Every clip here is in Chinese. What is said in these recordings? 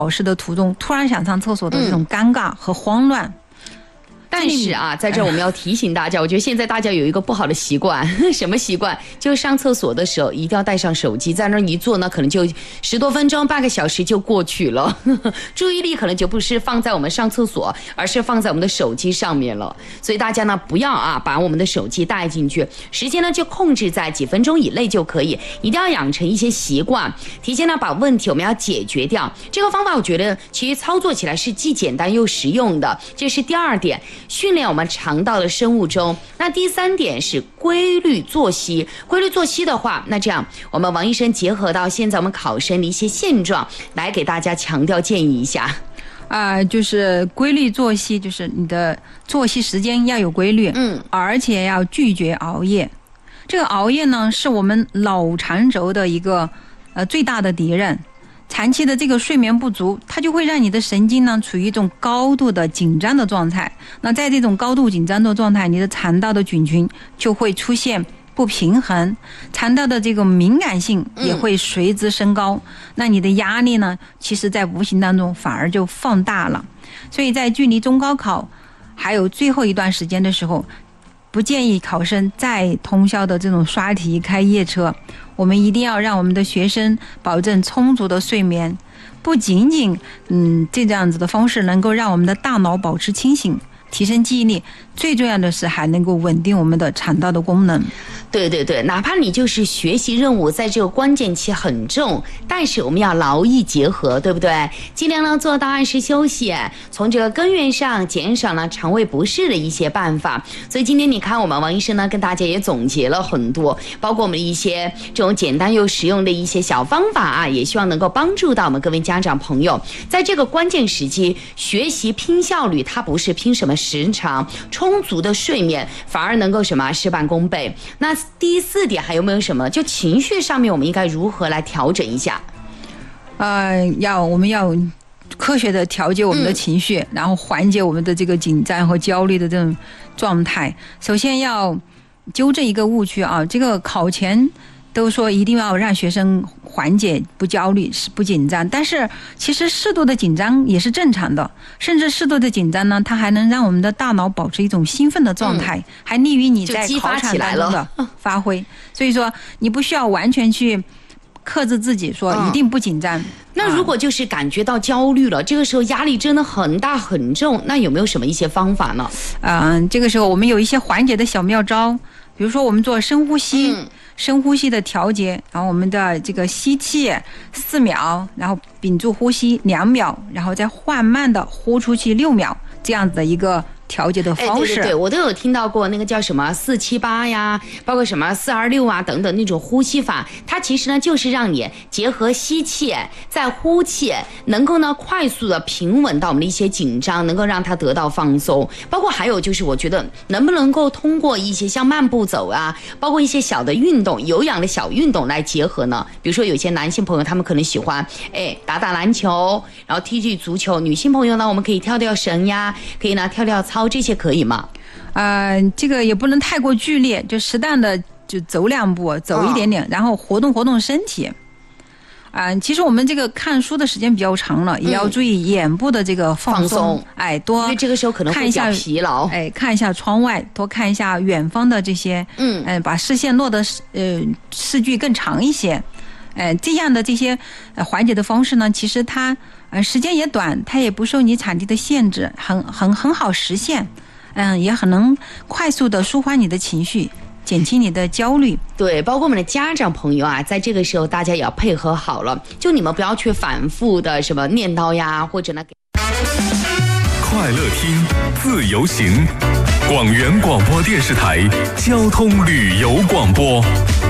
考试的途中突然想上厕所的这种尴尬和慌乱。 但是啊，在这儿我们要提醒大家，我觉得现在大家有一个不好的习惯，什么习惯？就是上厕所的时候一定要带上手机，在那儿一坐呢，可能就10多分钟、半个小时就过去了，注意力可能就不是放在我们上厕所，而是放在我们的手机上面了。所以大家呢，不要把我们的手机带进去，时间呢就控制在几分钟以内就可以，一定要养成一些习惯，提前呢把问题我们要解决掉。这个方法我觉得其实操作起来是既简单又实用的，这是第2点。训练我们肠道的生物钟。那第3点是规律作息。规律作息的话，那这样我们王医生结合到现在我们考生的一些现状，来给大家强调建议一下。 就是规律作息，就是你的作息时间要有规律，而且要拒绝熬夜。这个熬夜呢，是我们脑肠轴的一个最大的敌人。长期的这个睡眠不足，它就会让你的神经呢处于一种高度的紧张的状态。那在这种高度紧张的状态，你的肠道的菌群就会出现不平衡，肠道的这个敏感性也会随之升高。那你的压力呢，其实在无形当中反而就放大了。所以在距离中高考还有最后一段时间的时候，不建议考生再通宵的这种刷题开夜车。我们一定要让我们的学生保证充足的睡眠，不仅仅这样子的方式能够让我们的大脑保持清醒，提升记忆力，最重要的是还能够稳定我们的肠道的功能。 对对对，哪怕你就是学习任务在这个关键期很重，但是我们要劳逸结合，对不对？尽量呢做到按时休息，从这个根源上减少了肠胃不适的一些办法。所以今天你看我们王医生呢跟大家也总结了很多，包括我们一些这种简单又实用的一些小方法也希望能够帮助到我们各位家长朋友，在这个关键时期学习拼效率，它不是拼什么时长，充足的睡眠反而能够什么事半功倍。那第4点还有没有什么？就情绪上面我们应该如何来调整一下？ 我们要科学的调节我们的情绪，然后缓解我们的这个紧张和焦虑的这种状态。首先要纠正一个误区这个考前都说一定要让学生缓解不焦虑不紧张，但是其实适度的紧张也是正常的，甚至适度的紧张呢，它还能让我们的大脑保持一种兴奋的状态，还利于你在考场当中的发挥。所以说你不需要完全去克制自己说一定不紧张。 那如果就是感觉到焦虑了，这个时候压力真的很大很重，那有没有什么一些方法呢？ 这个时候我们有一些缓解的小妙招，比如说我们做深呼吸，深呼吸的调节，然后我们的这个吸气4秒，然后屏住呼吸2秒，然后再缓慢的呼出去6秒，这样子的一个调节的方式。 对，我都有听到过那个叫什么478呀，包括什么426等等那种呼吸法，它其实呢就是让你结合吸气再呼气，能够呢快速的平稳到我们的一些紧张，能够让它得到放松。包括还有就是我觉得能不能够通过一些像慢步走包括一些小的运动，有氧的小运动来结合呢？比如说有些男性朋友他们可能喜欢打篮球，然后踢足球，女性朋友呢我们可以跳绳呀，可以呢跳操，这些可以吗？ 这个也不能太过剧烈，就适当的就走2步，走一点点，然后活动活动身体。其实我们这个看书的时间比较长了，也要注意眼部的这个放松。多因为这个时候可能会比较疲劳。 看一下窗外，多看一下远方的这些，把视线落的视距更长一些。这样的这些缓解的方式呢，其实它时间也短，它也不受你场地的限制，很好实现。也很能快速的舒缓你的情绪，减轻你的焦虑。 对，包括我们的家长朋友在这个时候大家也要配合好了，就你们不要去反复的什么念叨呀，或者呢快乐听自由行，广元广播电视台交通旅游广播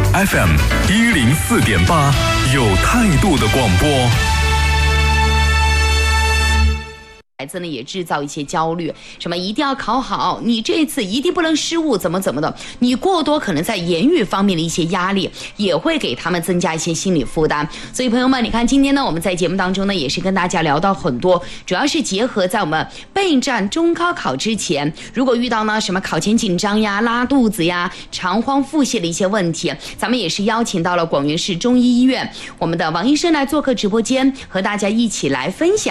FM 104.8，有态度的广播。 孩子呢也制造一些焦虑，什么一定要考好，你这次一定不能失误，怎么的，你过多可能在言语方面的一些压力，也会给他们增加一些心理负担。所以朋友们，你看今天呢，我们在节目当中呢，也是跟大家聊到很多，主要是结合在我们备战中高考之前，如果遇到呢什么考前紧张呀、拉肚子呀、肠慌腹泻的一些问题，咱们也是邀请到了广元市中医医院我们的王医生来做客直播间，和大家一起来分享